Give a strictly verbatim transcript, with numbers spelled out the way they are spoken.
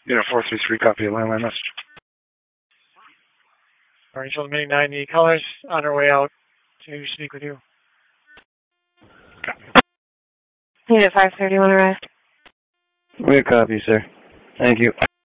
Unit four three three, copy a landline message. Orange Limiting ninety colors on our way out to speak with you. Unit five thirty-one arrived. We copy, sir. Thank you.